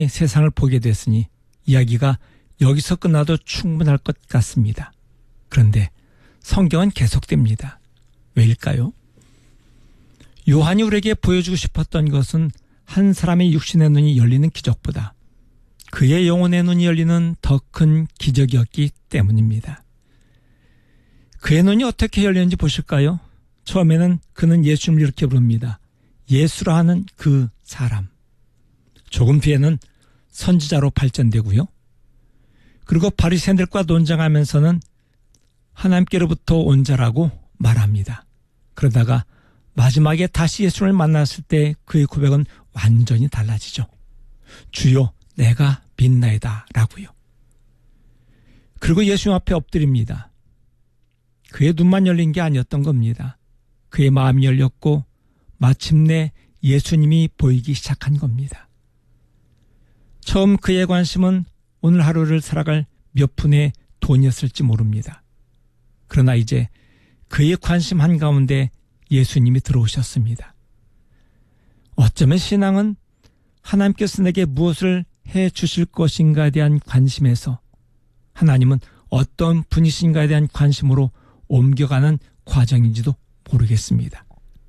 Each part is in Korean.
세상을 보게 됐으니 이야기가 여기서 끝나도 충분할 것 같습니다. 그런데 성경은 계속됩니다. 왜일까요? 요한이 우리에게 보여주고 싶었던 것은 한 사람의 육신의 눈이 열리는 기적보다 그의 영혼의 눈이 열리는 더 큰 기적이었기 때문입니다. 그의 눈이 어떻게 열리는지 보실까요? 처음에는 그는 예수님을 이렇게 부릅니다. 예수라 하는 그 사람. 조금 뒤에는 선지자로 발전되고요. 그리고 바리새인들과 논쟁하면서는 하나님께로부터 온 자라고 말합니다. 그러다가 마지막에 다시 예수를 만났을 때 그의 고백은 완전히 달라지죠. 주여 내가 믿나이다 라고요. 그리고 예수님 앞에 엎드립니다. 그의 눈만 열린 게 아니었던 겁니다. 그의 마음이 열렸고 마침내 예수님이 보이기 시작한 겁니다. 처음 그의 관심은 오늘 하루를 살아갈 몇 푼의 돈이었을지 모릅니다. 그러나 이제 그의 관심 한가운데 예수님이 들어오셨습니다. 어쩌면 신앙은 하나님께서 내게 무엇을 해 주실 것인가에 대한 관심에서 하나님은 어떤 분이신가에 대한 관심으로 옮겨가는 과정인지도 모르겠습니다.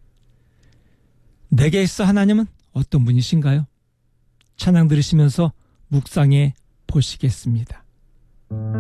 내게 있어 하나님은 어떤 분이신가요? 찬양 들으시면서 묵상해 보시겠습니다.